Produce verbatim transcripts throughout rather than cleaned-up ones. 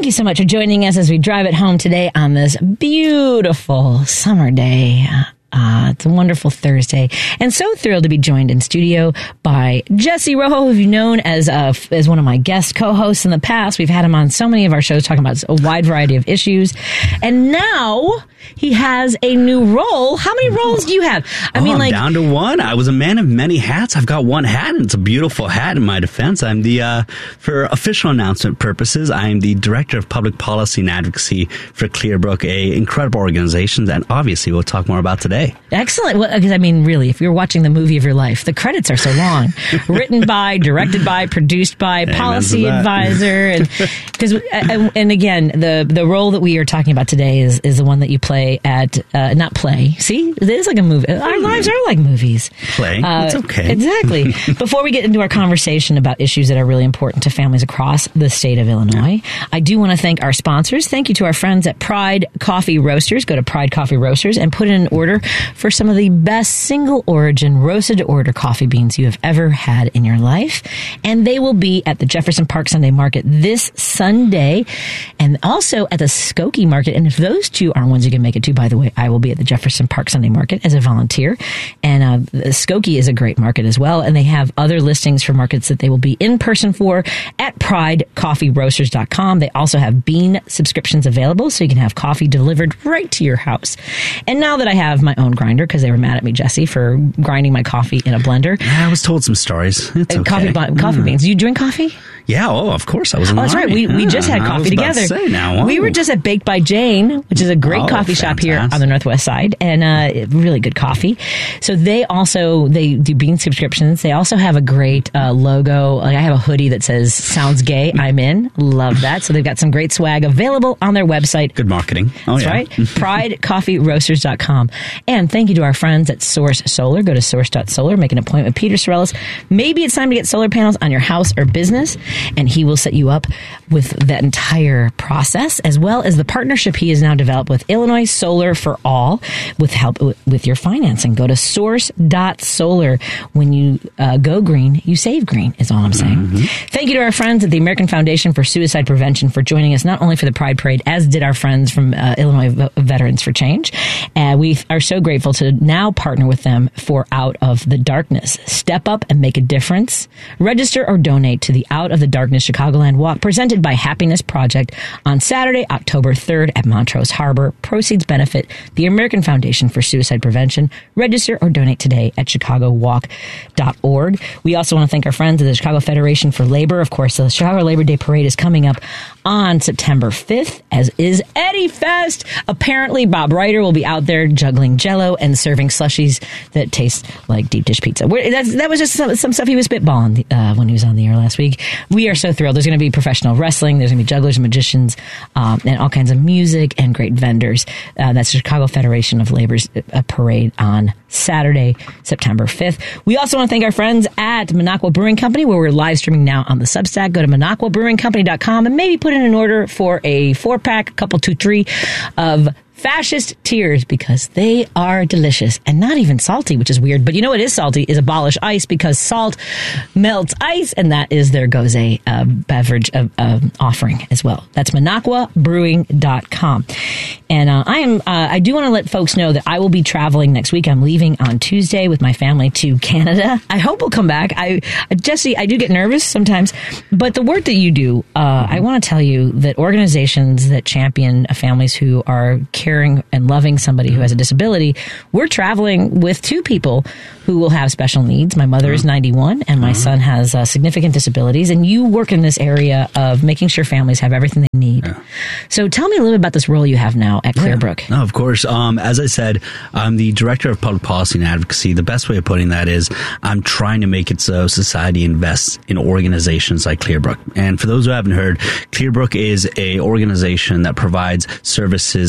you so much for joining us as we drive it home today on this beautiful summer day. Uh, it's a wonderful Thursday, and so thrilled to be joined in studio by Jesse Rojo, who you've known as uh, as one of my guest co-hosts in the past. We've had him on so many of our shows talking about a wide variety of issues, and now he has a new role. How many roles do you have? I oh, mean, I'm like down to one. I was a man of many hats. I've got one hat, and it's a beautiful hat. In my defense, I'm the uh, for official announcement purposes, I am the director of public policy and advocacy for Clearbrook, a incredible organization that obviously we'll talk more about today. Excellent. Well, because I mean, really, if you're watching the movie of your life, the credits are so long. Written by, directed by, produced by, Amen policy advisor, and because and, and again, the the role that we are talking about today is is the one that you play at uh, not play. See, it is like a movie. Our lives are like movies. Play. Uh, it's okay. Exactly. Before we get into our conversation about issues that are really important to families across the state of Illinois, yeah. I do want to thank our sponsors. Thank you to our friends at Pride Coffee Roasters. Go to Pride Coffee Roasters and put in an order for some of the best single origin roasted to order coffee beans you have ever had in your life. And they will be at the Jefferson Park Sunday Market this Sunday, and also at the Skokie Market. And if those two aren't ones you can make it to, by the way, I will be at the Jefferson Park Sunday Market as a volunteer. And uh, the Skokie is a great market as well. And they have other listings for markets that they will be in person for at pride coffee roasters dot com. They also have bean subscriptions available, so you can have coffee delivered right to your house. And now that I have my own grinder, because they were mad at me, Jesse, for grinding my coffee in a blender. I was told some stories. It's okay. Coffee, coffee mm. beans. Do you drink coffee? Yeah, oh, of course. I was in the Oh, that's army. right. We, we yeah, just had coffee together. Say now, we were just at Baked by Jane, which is a great oh, coffee shop fantastic. here on the Northwest Side, and uh, really good coffee. So they also, they do bean subscriptions. They also have a great uh, logo. Like I have a hoodie that says, "Sounds gay, I'm in." Love that. So they've got some great swag available on their website. Good marketing. Oh, That's yeah. right. pride coffee roasters dot com. And thank you to our friends at Source Solar. Go to source dot solar, make an appointment with Peter Sorellis. Maybe it's time to get solar panels on your house or business, and he will set you up with that entire process, as well as the partnership he has now developed with Illinois Solar for All with help with your financing. Go to source dot solar. When you uh, go green, you save green, is all I'm saying. Mm-hmm. Thank you to our friends at the American Foundation for Suicide Prevention for joining us, not only for the Pride Parade, as did our friends from uh, Illinois v- Veterans for Change. Uh, we are so grateful to now partner with them for Out of the Darkness. Step up and make a difference. Register or donate to the Out of the Darkness Chicagoland Walk, presented by Happiness Project on Saturday, October third at Montrose Harbor. Proceeds benefit the American Foundation for Suicide Prevention. Register or donate today at chicago walk dot org. We also want to thank our friends at the Chicago Federation for Labor. Of course, the Chicago Labor Day Parade is coming up on September fifth, as is Eddie Fest. Apparently, Bob Ryder will be out there juggling Jell-O and serving slushies that taste like deep dish pizza. We're, that's, that was just some, some stuff he was spitballing uh, when he was on the air last week. We are so thrilled. There's going to be professional wrestling. There's going to be jugglers and magicians um, and all kinds of music and great vendors. Uh, that's the Chicago Federation of Labor's uh, parade on Saturday, September fifth. We also want to thank our friends at Minocqua Brewing Company, where we're live streaming now on the Substack. Go to minocqua brewing company dot com and maybe put in an order for a four-pack, couple, two, three of Fascist Tears, because they are delicious and not even salty, which is weird. But you know what is salty is Abolish Ice, because salt melts ice, and that is their Goze uh, beverage uh, uh, offering as well. That's minocqua brewing dot com. And uh, I am. Uh, I do want to let folks know that I will be traveling next week. I'm leaving on Tuesday with my family to Canada. I hope we'll come back. I, Jesse, I do get nervous sometimes, but the work that you do, uh, I want to tell you that organizations that champion families who are caring and loving somebody who has a disability, we're traveling with two people who will have special needs. My mother is ninety-one, and my son has uh, significant disabilities. And you work in this area of making sure families have everything they need. Yeah. So tell me a little bit about this role you have now at Clearbrook. Yeah. No, of course. Um, as I said, I'm the director of public policy and advocacy. The best way of putting that is I'm trying to make it so society invests in organizations like Clearbrook. And for those who haven't heard, Clearbrook is a organization that provides services for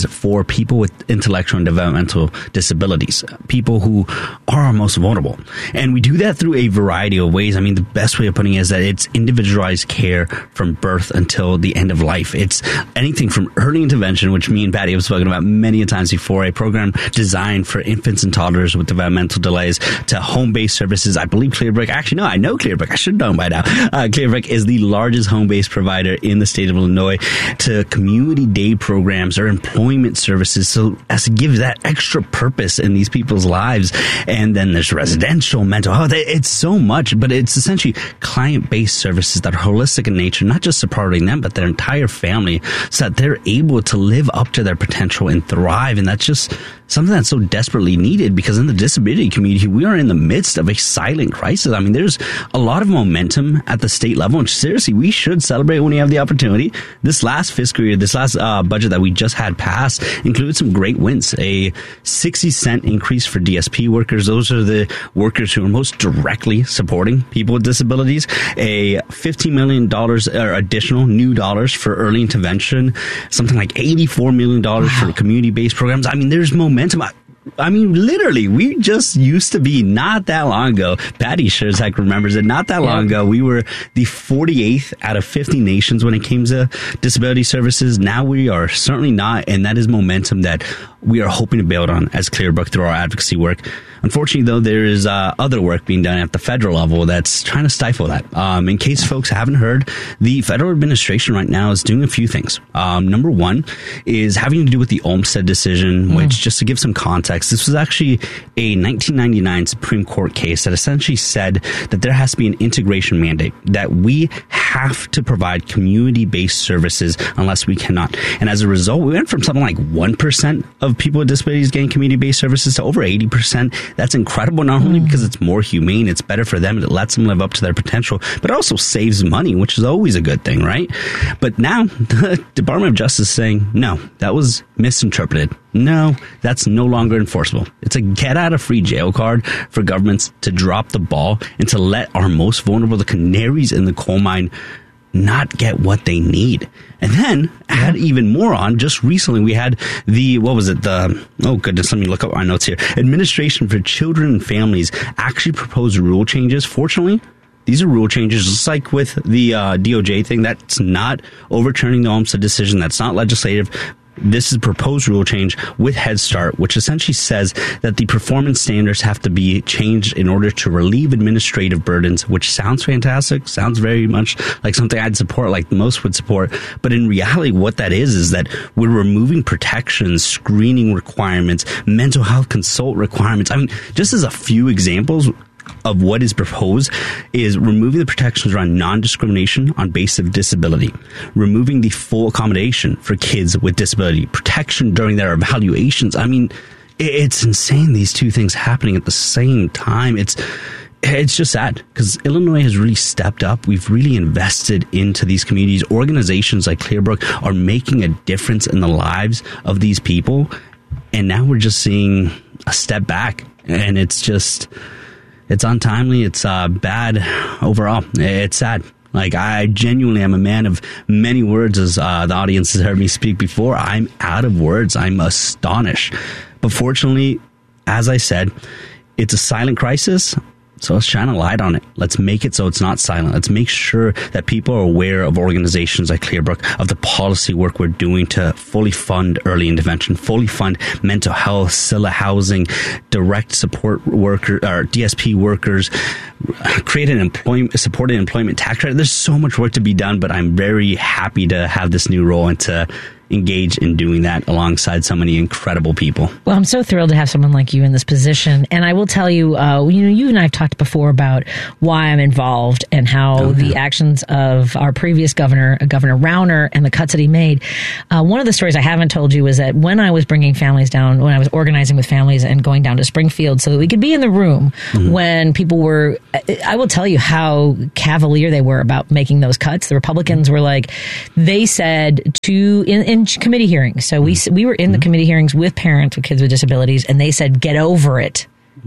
people with intellectual and developmental disabilities, people who are our most vulnerable. And we do that through a variety of ways. I mean, the best way of putting it is that it's individualized care from birth until the end of life. It's anything from early intervention, which me and Patty have spoken about many times before, a program designed for infants and toddlers with developmental delays, to home-based services. I believe Clearbrook, actually, no, I know Clearbrook. I should have known by now. Uh, Clearbrook is the largest home-based provider in the state of Illinois, to community day programs or employment services, so as to give that extra purpose in these people's lives. And then there's residential mental health. It's so much, but it's essentially client-based services that are holistic in nature, not just supporting them, but their entire family, so that they're able to live up to their potential and thrive. And that's just something that's so desperately needed, because in the disability community, we are in the midst of a silent crisis. I mean, there's a lot of momentum at the state level, and seriously, we should celebrate when we have the opportunity. This last fiscal year, this last uh, budget that we just had passed included some great wins. A sixty cent increase for D S P workers. Those are the workers who are most directly supporting people with disabilities. A fifteen million dollars or additional new dollars for early intervention. Something like eighty-four million dollars wow. for community-based programs. I mean, there's momentum. I, I mean, literally, we just used to be, not that long ago, Patty sure as heck remembers it, not that yeah. long ago, we were the forty-eighth out of fifty nations when it came to disability services. Now we are certainly not, and that is momentum that we are hoping to build on as Clearbrook through our advocacy work. Unfortunately, though, there is uh, other work being done at the federal level that's trying to stifle that. Um, in case folks haven't heard, the federal administration right now is doing a few things. Um, number one is having to do with the Olmstead decision, mm. which, just to give some context, this was actually a nineteen ninety-nine Supreme Court case that essentially said that there has to be an integration mandate, that we have to provide community-based services unless we cannot. And as a result, we went from something like one percent of people with disabilities getting community-based services to over eighty percent. That's incredible, not only because it's more humane, it's better for them, it lets them live up to their potential, but it also saves money, which is always a good thing, right? But now the Department of Justice is saying, no, that was misinterpreted. No, that's no longer enforceable. It's a get out of free jail card for governments to drop the ball and to let our most vulnerable, the canaries in the coal mine, not get what they need. And then add even more on, just recently we had the, what was it, the, oh goodness, let me look up my notes here. Administration for Children and Families actually proposed rule changes. Fortunately, these are rule changes, just like with the uh, D O J thing. That's not overturning the Olmstead decision. That's not legislative. This is a proposed rule change with Head Start, which essentially says that the performance standards have to be changed in order to relieve administrative burdens, which sounds fantastic, sounds very much like something I'd support, like most would support. But in reality, what that is, is that we're removing protections, screening requirements, mental health consult requirements. I mean, just as a few examples of what is proposed is removing the protections around non-discrimination on basis of disability, removing the full accommodation for kids with disability, protection during their evaluations. I mean, it's insane, these two things happening at the same time. It's It's just sad because Illinois has really stepped up. We've really invested into these communities. Organizations like Clearbrook are making a difference in the lives of these people. And now we're just seeing a step back, and it's just... It's untimely. It's uh, bad overall. It's sad. Like, I genuinely am a man of many words, as uh, the audience has heard me speak before. I'm out of words. I'm astonished. But fortunately, as I said, it's a silent crisis. So let's shine a light on it. Let's make it so it's not silent. Let's make sure that people are aware of organizations like Clearbrook, of the policy work we're doing to fully fund early intervention, fully fund mental health, S I L A housing, direct support worker, or D S P workers, create an employment, supported employment tax credit. There's so much work to be done, but I'm very happy to have this new role and to engage in doing that alongside so many incredible people. Well, I'm so thrilled to have someone like you in this position. And I will tell you, uh, you know, you and I have talked before about why I'm involved and how oh, yeah. the actions of our previous governor, Governor Rauner, and the cuts that he made. Uh, one of the stories I haven't told you is that when I was bringing families down, when I was organizing with families and going down to Springfield so that we could be in the room mm-hmm. when people were, I will tell you how cavalier they were about making those cuts. The Republicans were like, they said to, in, in committee hearings. So we we were in the committee hearings with parents with kids with disabilities, and they said, get over it.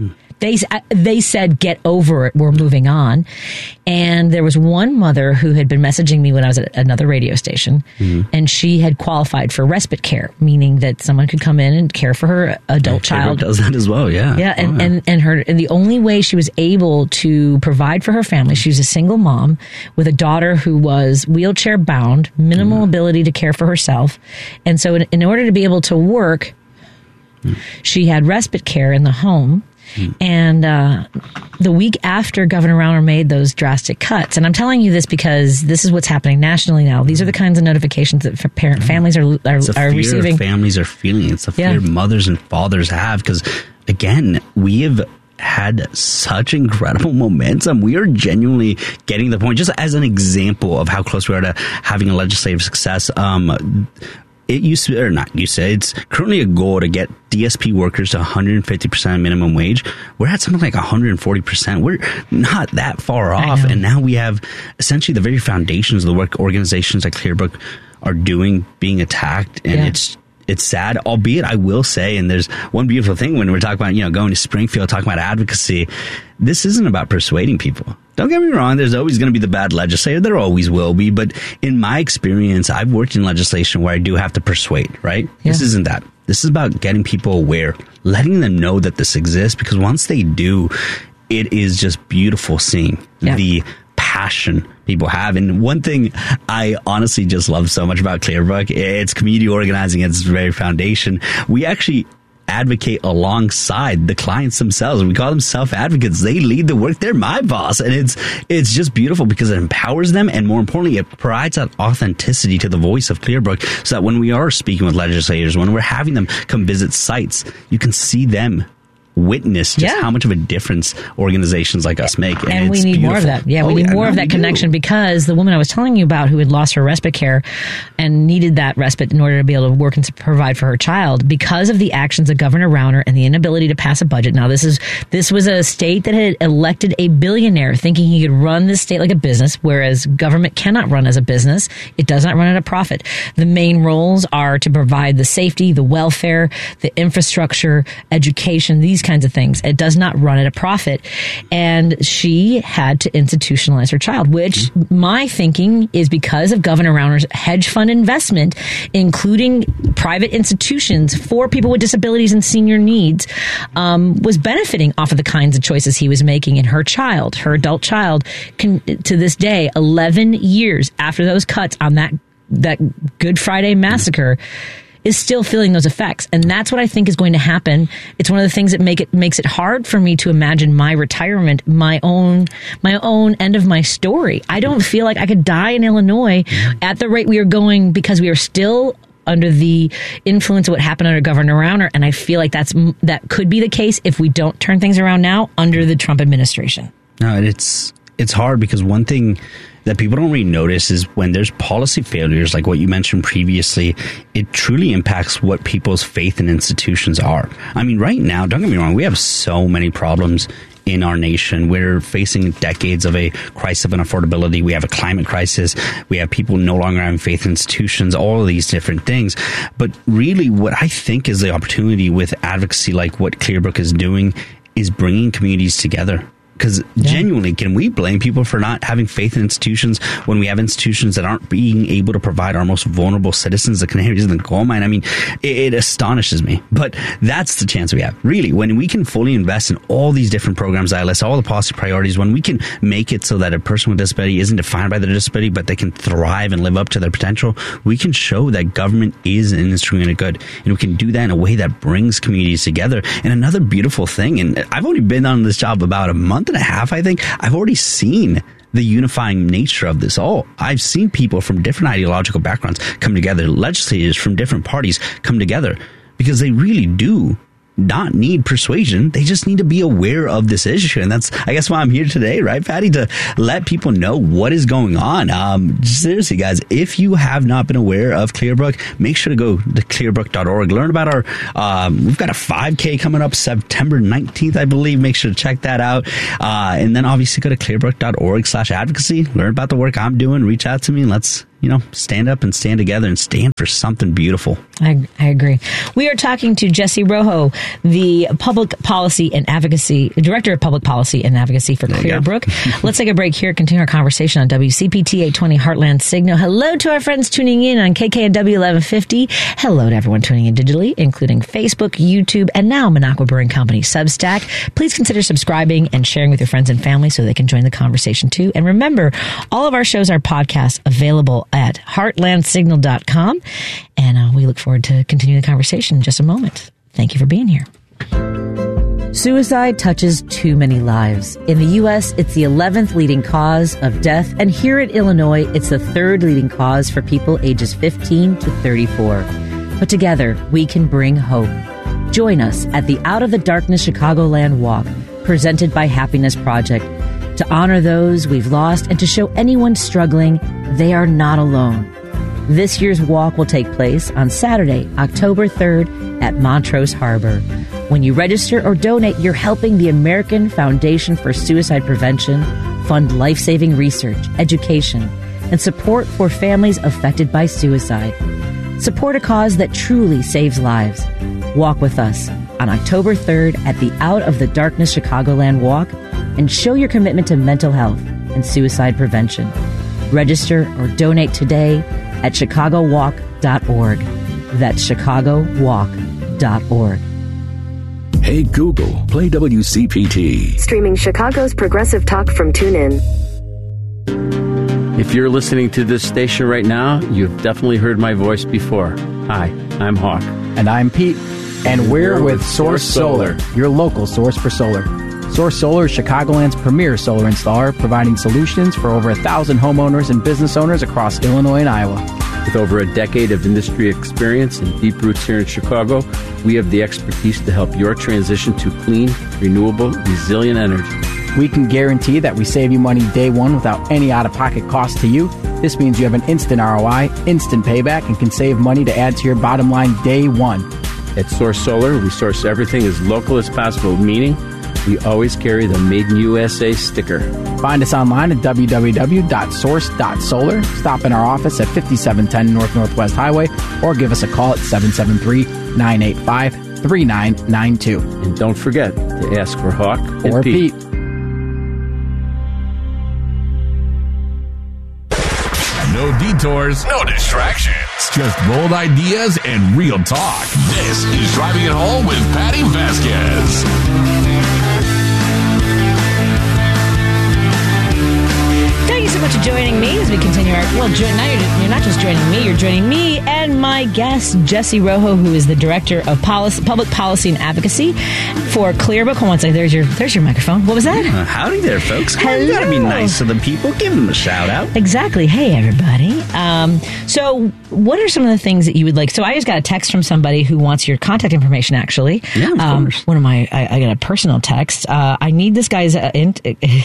They they said, get over it. We're moving on. And there was one mother who had been messaging me when I was at another radio station, mm-hmm. and she had qualified for respite care, meaning that someone could come in and care for her adult yeah, child. Does that as well, yeah. Yeah, and, oh, yeah. and, and her and the only way she was able to provide for her family, she was a single mom with a daughter who was wheelchair bound, minimal mm-hmm. ability to care for herself. And so in, in order to be able to work, mm-hmm. she had respite care in the home. And uh, the week after Governor Rauner made those drastic cuts, and I'm telling you this because this is what's happening nationally now. These are the kinds of notifications that parent families are are, it's a are fear receiving. Families are feeling. It's a fear yeah. mothers and fathers have because, again, we have had such incredible momentum. We are genuinely getting the point. Just as an example of how close we are to having a legislative success. Um, It used to, or not used to, it's currently a goal to get D S P workers to one hundred fifty percent minimum wage. We're at something like one hundred forty percent. We're not that far off. And now we have essentially the very foundations of the work organizations like Clearbrook are doing being attacked. And yeah. it's it's sad, albeit I will say, and there's one beautiful thing when we're talking about, you know, going to Springfield, talking about advocacy. This isn't about persuading people. Don't get me wrong, there's always going to be the bad legislator. There always will be. But in my experience, I've worked in legislation where I do have to persuade, right? Yeah. This isn't that. This is about getting people aware, letting them know that this exists, because once they do, it is just beautiful seeing yeah. the passion people have. And one thing I honestly just love so much about Clearbrook, it's community organizing at its very foundation. We actually advocate alongside the clients themselves. We call them self-advocates. They lead the work. They're my boss. And it's it's just beautiful because it empowers them. And more importantly, it provides that authenticity to the voice of Clearbrook so that when we are speaking with legislators, when we're having them come visit sites, you can see them witness just yeah. how much of a difference organizations like us make. And, and we it's need beautiful. more of that. Yeah, oh, we need yeah, more no, of that connection do. Because the woman I was telling you about who had lost her respite care and needed that respite in order to be able to work and to provide for her child, because of the actions of Governor Rauner and the inability to pass a budget. Now, this is this was a state that had elected a billionaire thinking he could run this state like a business, whereas government cannot run as a business. It does not run at a profit. The main roles are to provide the safety, the welfare, the infrastructure, education, these kinds of things. It does not run at a profit. And she had to institutionalize her child, which mm-hmm. my thinking is because of Governor Rauner's hedge fund investment, including private institutions for people with disabilities and senior needs, um, was benefiting off of the kinds of choices he was making. And her child, her adult child, can, to this day, eleven years after those cuts on that, that Good Friday massacre, mm-hmm. is still feeling those effects. And that's what I think is going to happen. It's one of the things that make it makes it hard for me to imagine my retirement, my own my own end of my story. I don't feel like I could die in Illinois at the rate we are going, because we are still under the influence of what happened under Governor Rauner. And I feel like that's that could be the case if we don't turn things around now under the Trump administration. No, it's it's hard because one thing that people don't really notice is when there's policy failures, like what you mentioned previously, it truly impacts what people's faith in institutions are. I mean, right now, don't get me wrong, we have so many problems in our nation. We're facing decades of a crisis of unaffordability. We have a climate crisis. We have people no longer having faith in institutions, all of these different things. But really, what I think is the opportunity with advocacy like what Clearbrook is doing is bringing communities together. Because yeah. genuinely, can we blame people for not having faith in institutions when we have institutions that aren't being able to provide our most vulnerable citizens the canaries in the coal mine? I mean, it, it astonishes me. But that's the chance we have. Really, when we can fully invest in all these different programs that I list, all the policy priorities, when we can make it so that a person with disability isn't defined by their disability, but they can thrive and live up to their potential, we can show that government is an instrument of good. And we can do that in a way that brings communities together. And another beautiful thing, and I've only been on this job about a month and a half, I think, I've already seen the unifying nature of this all. I've seen people from different ideological backgrounds come together, legislators from different parties come together, because they really do not need persuasion. They just need to be aware of this issue. And that's, I guess, why I'm here today, right, Patty? To let people know what is going on. Um, seriously, guys, if you have not been aware of Clearbrook, make sure to go to clearbrook dot org. Learn about our, um, we've got a five K coming up September nineteenth, I believe. Make sure to check that out. Uh, and then obviously go to clearbrook dot org slash advocacy. Learn about the work I'm doing. Reach out to me and let's you know, stand up and stand together and stand for something beautiful. I, I agree. We are talking to Jesse Rojo, the Public Policy and Advocacy, Director of Public Policy and Advocacy for Clearbrook. Let's take a break here, continue our conversation on W C P T eight twenty Heartland Signal. Hello to our friends tuning in on K K N W eleven fifty. Hello to everyone tuning in digitally, including Facebook, YouTube, and now Minocqua Brewing Company Substack. Please consider subscribing and sharing with your friends and family so they can join the conversation too. And remember, all of our shows are podcasts available at heartland signal dot com. And uh, we look forward to continuing the conversation in just a moment. Thank you for being here. Suicide touches too many lives. In the U S, it's the eleventh leading cause of death, and here in Illinois, it's the third leading cause for people ages fifteen to thirty-four. But together, we can bring hope. Join us at the Out of the Darkness Chicagoland Walk, presented by Happiness Project, to honor those we've lost and to show anyone struggling they are not alone. This year's walk will take place on Saturday, October third at Montrose Harbor. When you register or donate, you're helping the American Foundation for Suicide Prevention fund life-saving research, education, and support for families affected by suicide. Support a cause that truly saves lives. Walk with us on October third at the Out of the Darkness Chicagoland Walk and show your commitment to mental health and suicide prevention. Register or donate today at chicago walk dot org. That's chicago walk dot org. Hey Google, play W C P T. Streaming Chicago's progressive talk from TuneIn. If you're listening to this station right now, you've definitely heard my voice before. Hi, I'm Hawk. And I'm Pete. And we're with Source Solar, your local source for solar. Source Solar is Chicagoland's premier solar installer, providing solutions for over a thousand homeowners and business owners across Illinois and Iowa. With over a decade of industry experience and deep roots here in Chicago, we have the expertise to help your transition to clean, renewable, resilient energy. We can guarantee that we save you money day one without any out-of-pocket cost to you. This means you have an instant R O I, instant payback, and can save money to add to your bottom line day one. At Source Solar, we source everything as local as possible, meaning we always carry the Made in U S A sticker. Find us online at w w w dot source dot solar. Stop in our office at fifty-seven ten North Northwest Highway or give us a call at seven seven three, nine eight five, three nine nine two. And don't forget to ask for Hawk or and Pete. Pete. No detours, no distractions. Just bold ideas and real talk. This is Driving It Home with Patty Vasquez. Thank you so much for joining me as we continue our... Well, join, now you're, you're not just joining me, you're joining me and my guest, Jesse Rojo, who is the Director of Policy, Public Policy and Advocacy for Clearbrook. Hold on a second. There's your, there's your microphone. What was that? Uh, howdy there, folks. Come on, you gotta be nice to the people. Give them a shout out. Exactly. Hey, everybody. Um, so what are some of the things that you would like? So I just got a text from somebody who wants your contact information, actually. Yeah, of um, course. One of my... I, I got a personal text. Uh, I need this guy's... Uh, in,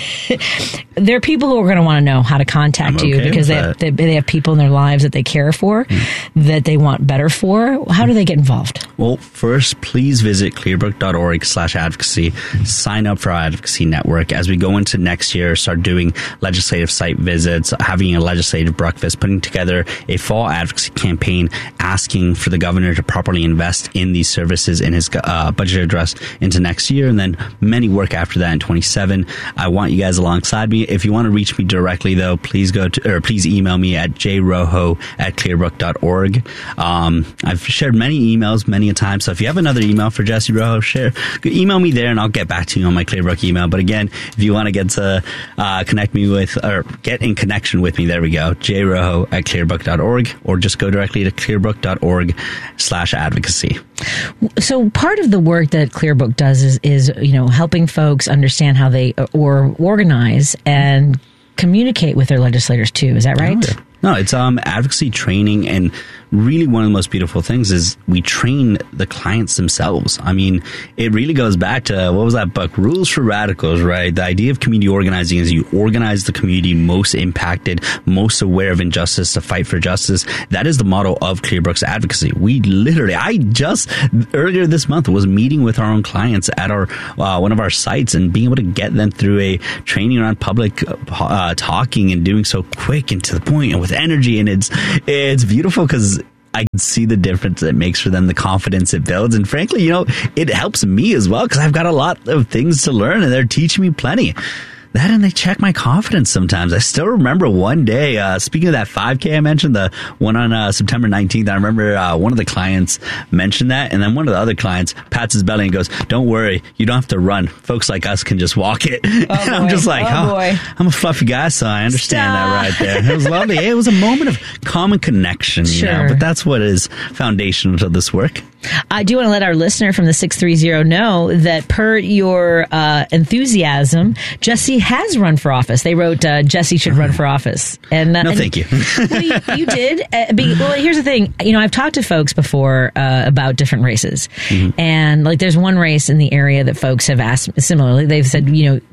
there are people who are going to want to know how to contact I'm you okay because with they have, that. they, they have people in their lives that they care for, mm. that they want better for. How do they get involved? Well, first, please visit clearbrook dot org slash advocacy. Sign up for our advocacy network. As we go into next year, start doing legislative site visits, having a legislative breakfast, putting together a fall advocacy campaign, asking for the governor to properly invest in these services in his uh, budget address into next year, and then many work after that in twenty-seven. I want you guys alongside me. If you want to reach me directly, though, please go to, or please email me at j rojo at clearbrook dot org. Um, I've shared many emails many a time, so if you have another email for Jesse Rojo, share, email me there and I'll get back to you on my Clearbrook email. But again, if you want to get to uh, connect me with, or get in connection with me, there we go, j rojo at clearbrook dot org, or just go directly to clearbrook dot org slash advocacy. So part of the work that Clearbrook does is, is, you know, helping folks understand how they or organize and communicate with their legislators too. Is that right? Oh, yeah. No, it's um advocacy training, and really one of the most beautiful things is we train the clients themselves. I mean, it really goes back to, what was that book? Rules for Radicals, right? The idea of community organizing is you organize the community most impacted, most aware of injustice to fight for justice. That is the motto of Clearbrook's advocacy. We literally, I just, earlier this month, was meeting with our own clients at our uh, one of our sites and being able to get them through a training around public uh, talking and doing so quick and to the point and with with energy, and it's it's beautiful because I can see the difference it makes for them, the confidence it builds. And frankly, you know, it helps me as well because I've got a lot of things to learn and they're teaching me plenty. That and they check my confidence sometimes. I still remember one day, uh, speaking of that five K I mentioned, the one on uh, September nineteenth, I remember uh, one of the clients mentioned that, and then one of the other clients pats his belly and goes, don't worry, you don't have to run. Folks like us can just walk it. Oh, and I'm just like, oh, oh, boy. I'm a fluffy guy, so I understand Stop. that right there. It was lovely. It was a moment of common connection, you Sure. know, but that's what is foundational to this work. I do want to let our listener from the six thirty know that per your uh, enthusiasm, Jesse has run for office. They wrote uh, Jesse should run for office. And uh, No, and, thank you. well, you, you did. Uh, be, well, here's the thing. You know, I've talked to folks before uh, about different races. Mm-hmm. And like there's one race in the area that folks have asked similarly. They've said, you know,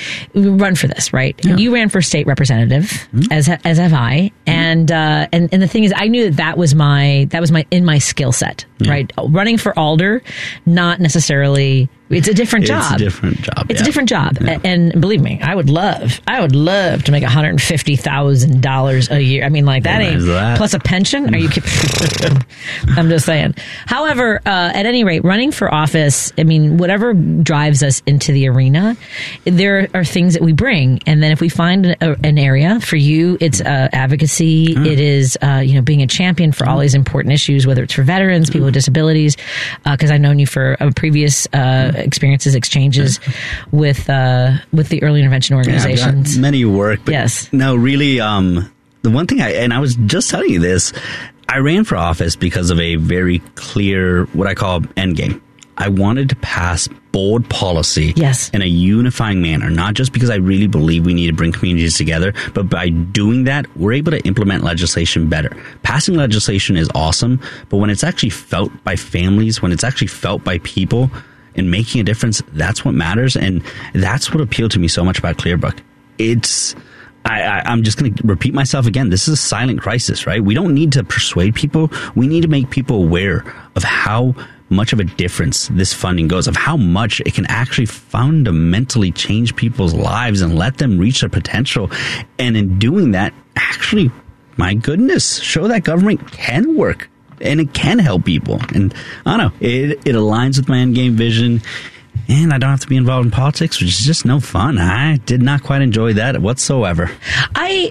run for this, right? Yeah. And you ran for state representative, mm-hmm. as as have I, mm-hmm. and uh, and and the thing is, I knew that that was my that was my in my skill set, yeah. right? Running for alder, not necessarily. It's a different job. It's a different job. It's yeah. a different job, yeah. and believe me, I would love, I would love to make one hundred fifty thousand dollars a year. I mean, like that yeah, ain't that? plus a pension. Are you kidding? I'm just saying. However, uh, at any rate, running for office, I mean, whatever drives us into the arena, there are things that we bring, and then if we find a, an area for you, it's uh, advocacy. Mm. It is, uh, you know, being a champion for mm. all these important issues, whether it's for veterans, people mm. with disabilities. Because uh, I've known you for a previous. Uh, experiences, exchanges with uh, with the early intervention organizations. Yeah, many work, but yes. no, really, um, the one thing I, and I was just telling you this, I ran for office because of a very clear, what I call end game. I wanted to pass bold policy yes. in a unifying manner, not just because I really believe we need to bring communities together, but by doing that, we're able to implement legislation better. Passing legislation is awesome, but when it's actually felt by families, when it's actually felt by people, and making a difference, that's what matters. And that's what appealed to me so much about Clearbrook. It's, I, I, I'm just going to repeat myself again. This is a silent crisis, right? We don't need to persuade people. We need to make people aware of how much of a difference this funding goes, of how much it can actually fundamentally change people's lives and let them reach their potential. And in doing that, actually, my goodness, show that government can work. And it can help people. And I don't know, it, it aligns with my end game vision. And I don't have to be involved in politics, which is just no fun. I did not quite enjoy that whatsoever. I,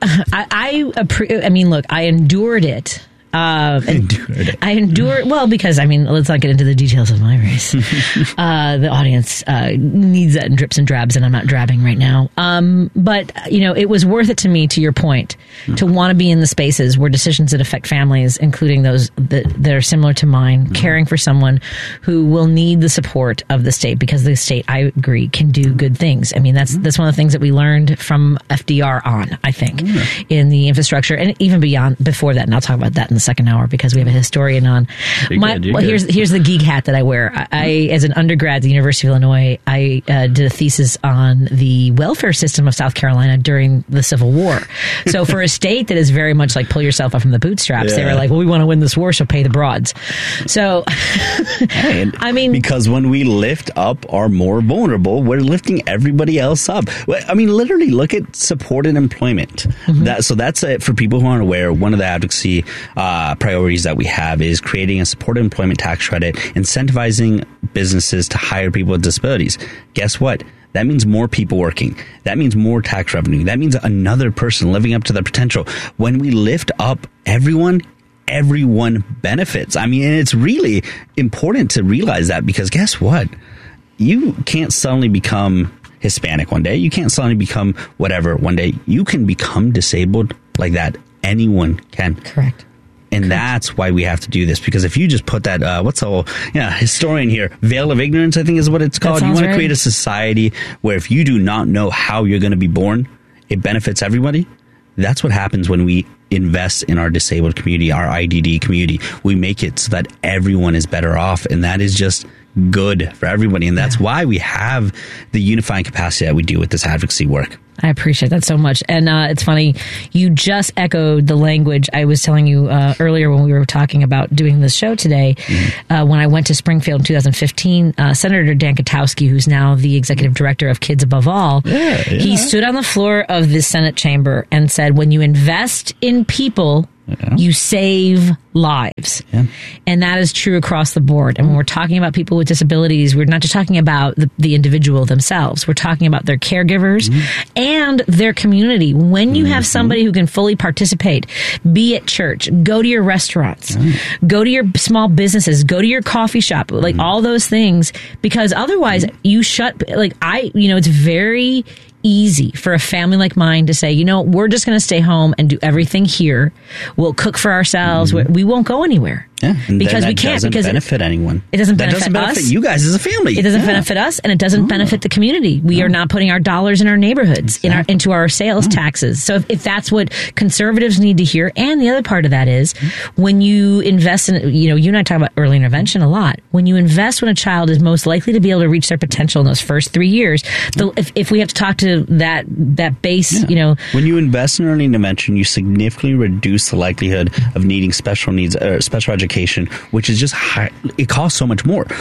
I, I, I mean, look, I endured it. Uh, endured it. I endured, well, because, I mean, let's not get into the details of my race. uh, the audience uh, needs that in drips and drabs, and I'm not drabbing right now. Um, but, you know, it was worth it to me, to your point, mm. to want to be in the spaces where decisions that affect families, including those that, that are similar to mine, mm. caring for someone who will need the support of the state, because the state, I agree, can do good things. I mean, that's mm. that's one of the things that we learned from F D R on, I think, mm. in the infrastructure, and even beyond, before that, and I'll talk about that in the second hour because we have a historian on. My, well, here's here's the geek hat that I wear. I, I as an undergrad at the University of Illinois, I uh, did a thesis on the welfare system of South Carolina during the Civil War. So for a state that is very much like pull yourself up from the bootstraps, yeah. they were like, well, we want to win this war, so pay the broads. So, hey, I mean, because when we lift up our more vulnerable, we're lifting everybody else up. I mean, literally, look at supported employment. Mm-hmm. That so that's it for people who aren't aware. One of the advocacy uh, priorities that we have is creating a supported employment tax credit, incentivizing businesses to hire people with disabilities. Guess what? That means more people working. That means more tax revenue. That means another person living up to their potential. When we lift up everyone, everyone benefits. I mean, and it's really important to realize that, because guess what? You can't suddenly become Hispanic one day. You can't suddenly become whatever one day. You can become disabled like that. Anyone can. Correct. And that's why we have to do this, because if you just put that, uh, what's the whole, yeah, historian here, veil of ignorance, I think is what it's called. You want to right. create a society where if you do not know how you're going to be born, it benefits everybody. That's what happens when we invest in our disabled community, our I D D community. We make it so that everyone is better off, and that is just good for everybody. And that's yeah. why we have the unifying capacity that we do with this advocacy work. I appreciate that so much. And uh, it's funny, you just echoed the language I was telling you uh, earlier when we were talking about doing this show today. Mm-hmm. Uh, when I went to Springfield in two thousand fifteen, uh, Senator Dan Katowski, who's now the executive director of Kids Above All, yeah, yeah. he stood on the floor of the Senate chamber and said, when you invest in people, yeah. you save lives. Yeah. And that is true across the board. And when we're talking about people with disabilities, we're not just talking about the, the individual themselves. We're talking about their caregivers mm-hmm. and their community. When you mm-hmm. have somebody who can fully participate, be at church, go to your restaurants, mm-hmm. go to your small businesses, go to your coffee shop, like mm-hmm. all those things, because otherwise mm-hmm. you shut, like I, you know, it's very easy for a family like mine to say, you know, we're just going to stay home and do everything here. We'll cook for ourselves. Mm-hmm. We won't go anywhere. Yeah, and because that we can't. Doesn't because benefit it, anyone. It doesn't that benefit, doesn't benefit us. you guys as a family. It doesn't yeah. benefit us, and it doesn't oh. benefit the community. We oh. are not putting our dollars in our neighborhoods, exactly. in our into our sales oh. taxes. So if, if that's what conservatives need to hear, and the other part of that is when you invest in, you know, you and I talk about early intervention a lot. When you invest when a child is most likely to be able to reach their potential in those first three years, the, if if we have to talk to that that base, yeah. you know, when you invest in early intervention, you significantly reduce the likelihood of needing special needs or special education, which is just high. It costs so much more.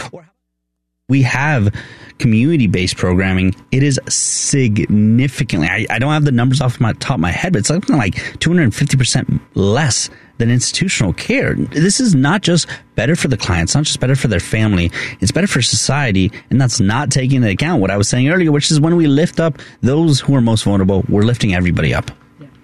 We have community-based programming. It is significantly, I, I don't have the numbers off my top of my head, but it's something like two hundred fifty percent less than institutional care. This is not just better for the clients, not just better for their family, it's better for society, and that's not taking into account what I was saying earlier, which is when we lift up those who are most vulnerable, we're lifting everybody up.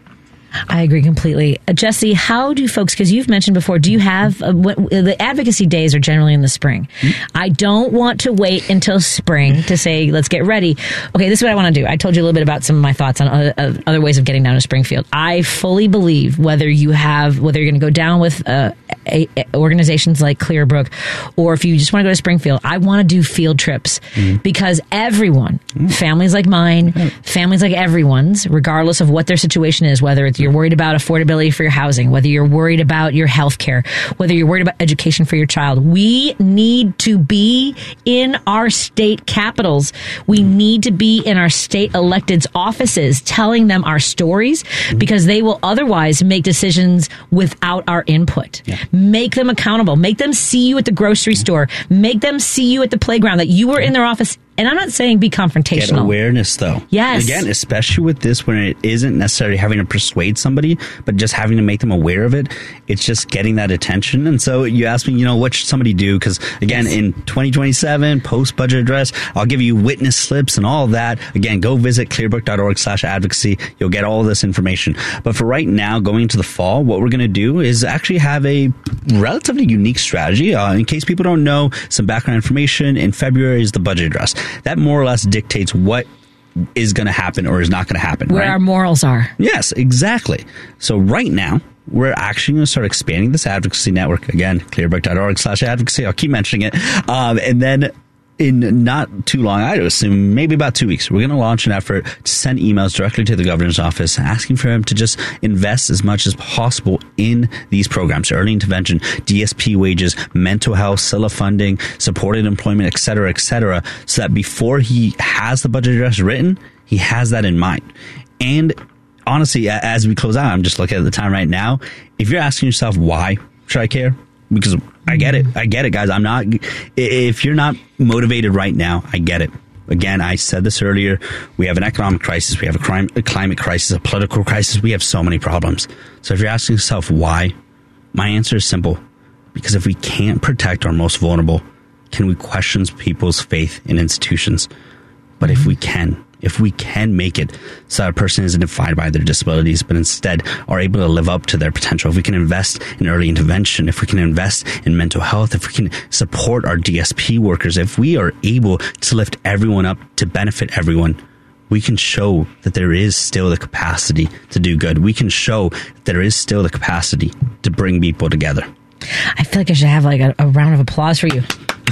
I agree completely. Uh, Jesse, how do folks, because you've mentioned before, do you have, uh, what, uh, the advocacy days are generally in the spring. Mm-hmm. I don't want to wait until spring to say, let's get ready. Okay, this is what I want to do. I told you a little bit about some of my thoughts on other, uh, other ways of getting down to Springfield. I fully believe whether you have, whether you're going to go down with uh, a, a, organizations like Clearbrook, or if you just want to go to Springfield, I want to do field trips mm-hmm. because everyone, mm-hmm. families like mine, mm-hmm. families like everyone's, regardless of what their situation is, whether it's you're worried about affordability for your housing, whether you're worried about your health care, whether you're worried about education for your child. We need to be in our state capitals. We need to be in our state electeds' offices telling them our stories because they will otherwise make decisions without our input. Yeah. Make them accountable. Make them see you at the grocery store. Make them see you at the playground, that you were in their office. And I'm not saying be confrontational. Get awareness, though. Yes. Again, especially with this, when it isn't necessarily having to persuade somebody, but just having to make them aware of it. It's just getting that attention. And so you ask me, you know, what should somebody do? Because, again, yes. in twenty twenty-seven, post-budget address, I'll give you witness slips and all of that. Again, go visit clearbrook.org slash advocacy. You'll get all of this information. But for right now, going into the fall, what we're going to do is actually have a relatively unique strategy. Uh, in case people don't know, some background information, in February is the budget address. That more or less dictates what is going to happen or is not going to happen. Where right? our morals are. Yes, exactly. So right now, we're actually going to start expanding this advocacy network. Again, clearbrook.org slash advocacy. I'll keep mentioning it. Um, and then in not too long, I would assume maybe about two weeks, we're going to launch an effort to send emails directly to the governor's office asking for him to just invest as much as possible in these programs: early intervention, D S P wages, mental health, S I L A funding, supported employment, et cetera, et cetera, so that before he has the budget address written, he has that in mind. And honestly, as we close out, I'm just looking at the time right now. If you're asking yourself, why should I care? Because I get it. I get it, guys. I'm not, if you're not motivated right now, I get it. Again, I said this earlier. We have an economic crisis. We have a, crime, a climate crisis, a political crisis. We have so many problems. So if you're asking yourself why, my answer is simple. Because if we can't protect our most vulnerable, can we question people's faith in institutions? But if we can, if we can make it so that a person isn't defined by their disabilities, but instead are able to live up to their potential, if we can invest in early intervention, if we can invest in mental health, if we can support our D S P workers, if we are able to lift everyone up to benefit everyone, we can show that there is still the capacity to do good. We can show that there is still the capacity to bring people together. I feel like I should have like a, a round of applause for you.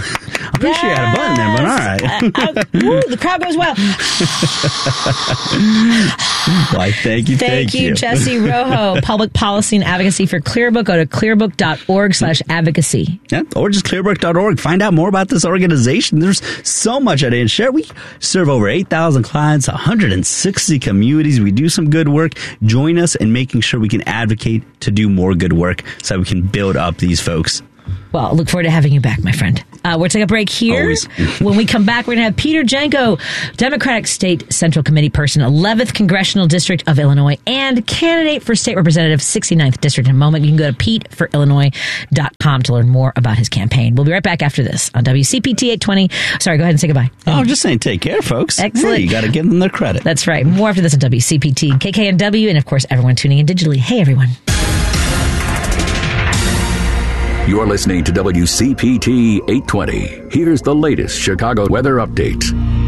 I'm pretty yes. sure you had a button there, but all right. uh, uh, woo, the crowd goes well. Why, thank you, thank, thank you. Thank you, Jesse Rojo, Public Policy and Advocacy for Clearbook. Go to clearbook.org slash advocacy. Yeah, or just clearbook dot org. Find out more about this organization. There's so much I didn't share. We serve over eight thousand clients, one hundred sixty communities. We do some good work. Join us in making sure we can advocate to do more good work so that we can build up these folks. Well, look forward to having you back, my friend. Uh, we'll take a break here. Always. When we come back, we're going to have Peter Janko, Democratic State Central Committee person, eleventh Congressional District of Illinois, and candidate for State Representative, sixty-ninth District. In a moment, you can go to pete for illinois dot com to learn more about his campaign. We'll be right back after this on W C P T eight twenty. Sorry, go ahead and say goodbye. Oh, I'm just saying take care, folks. Excellent. Hey, you got to give them their credit. That's right. More after this on W C P T, K K N W, and of course, everyone tuning in digitally. Hey, everyone. You're listening to W C P T eight twenty. Here's the latest Chicago weather update.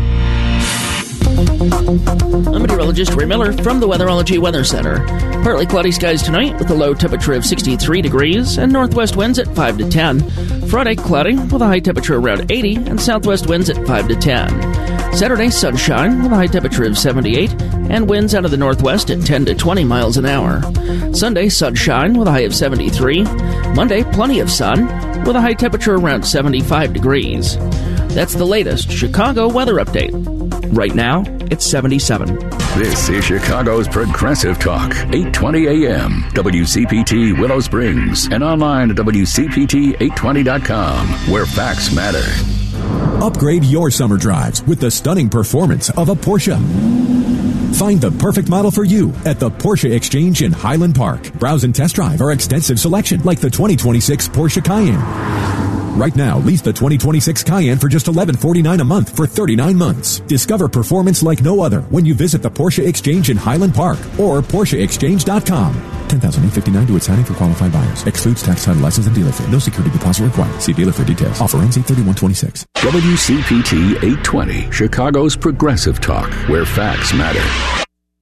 I'm meteorologist Ray Miller from the Weatherology Weather Center. Partly cloudy skies tonight with a low temperature of sixty-three degrees and northwest winds at five to ten. Friday, cloudy with a high temperature around eighty and southwest winds at five to ten. Saturday, sunshine with a high temperature of seventy-eight and winds out of the northwest at ten to twenty miles an hour. Sunday, sunshine with a high of seventy-three. Monday, plenty of sun with a high temperature around seventy-five degrees. That's the latest Chicago weather update. Right now, it's seventy-seven. This is Chicago's Progressive Talk, eight twenty A M, W C P T Willow Springs, and online at W C P T eight twenty dot com, where facts matter. Upgrade your summer drives with the stunning performance of a Porsche. Find the perfect model for you at the Porsche Exchange in Highland Park. Browse and test drive our extensive selection like the twenty twenty-six Porsche Cayenne. Right now, lease the twenty twenty-six Cayenne for just eleven forty-nine a month for thirty-nine months. Discover performance like no other when you visit the Porsche Exchange in Highland Park or Porsche Exchange dot com. ten thousand eight hundred fifty-nine to its signing for qualified buyers. Excludes tax, title, license, and dealer fee. No security deposit required. See dealer for details. Offer ends eight thirty-one twenty-six. W C P T eight twenty, Chicago's Progressive Talk, where facts matter.